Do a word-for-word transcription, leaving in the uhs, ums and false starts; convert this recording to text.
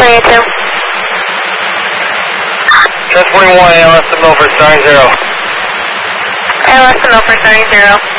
twenty-two. ten forty-one, A L S to Milford, starting zero. A L S to Milford, starting zero.